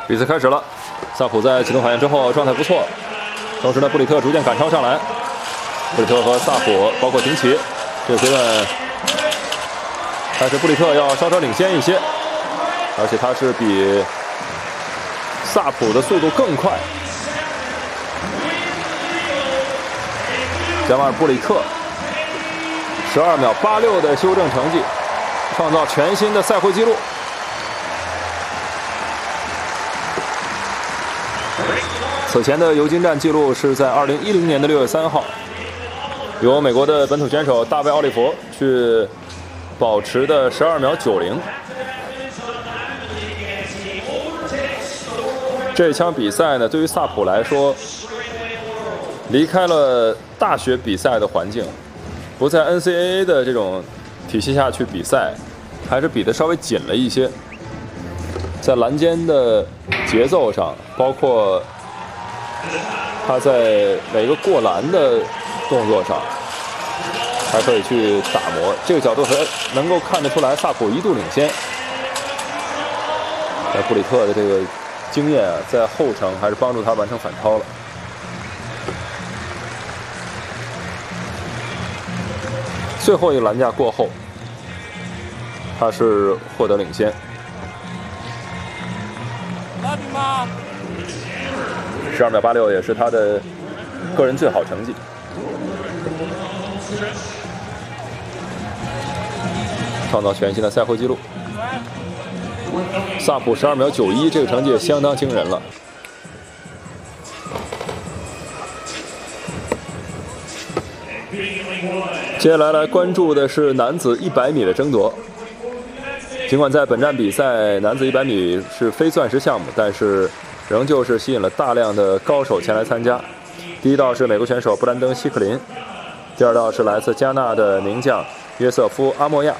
比赛开始了，萨普在启动反应之后状态不错，同时呢，布里特逐渐赶超上来。布里特和萨普包括廷奇，这个阶段还是布里特要稍稍领先一些，而且他是比萨普的速度更快。加马尔布里特12秒86的修正成绩，创造全新的赛会纪录。此前的尤金站纪录是在2010年的6月3号，由美国的本土选手大卫·奥利弗去保持的12秒90。这场比赛呢，对于萨普来说，离开了大学比赛的环境，不在 NCAA 的这种体系下去比赛，还是比得稍微紧了一些。在篮间的节奏上，包括他在每个过篮的动作上，还可以去打磨。这个角度还能够看得出来，萨普一度领先。布里特的这个经验啊，在后程还是帮助他完成反超了。最后一个篮架过后，他是获得领先。12秒86也是他的个人最好成绩。创造全新的赛会纪录。萨普12秒91，这个成绩也相当惊人了。接下来来关注的是男子100米的争夺。尽管在本站比赛男子100米是非钻石项目，但是仍旧是吸引了大量的高手前来参加。第一道是美国选手布兰登·希克林，第二道是来自加纳的名将约瑟夫·阿莫亚，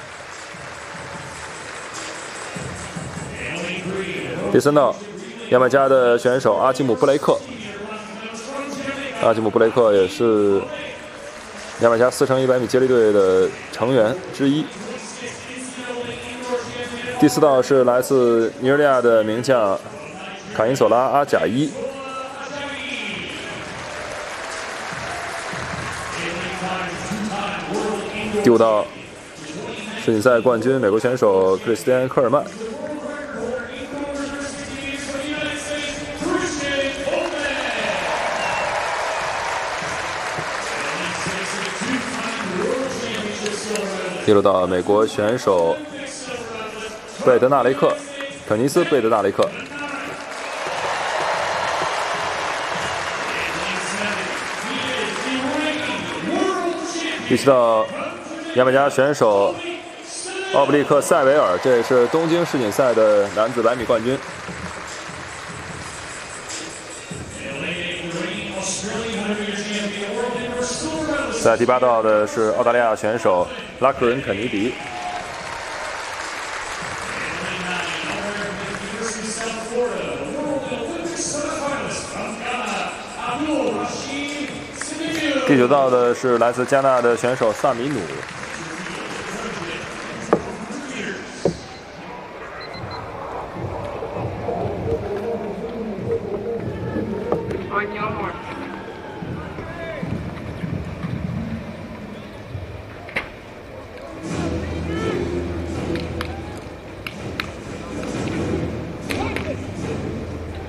第三道牙买加的选手阿基姆·布雷克。阿基姆·布雷克也是牙买加4乘100米接力队的成员之一。第四道是来自尼日利亚的名将卡因索拉·阿贾伊。第五道世锦赛冠军美国选手克里斯蒂安·科尔曼。第六道美国选手贝德纳雷克，肯尼斯·贝德纳雷克。第七道牙买加选手奥布利克·塞维尔，这也是东京世锦赛的男子100米冠军。在第八道的是澳大利亚选手拉克伦·肯尼迪。第九道的是来自加纳的选手萨米努。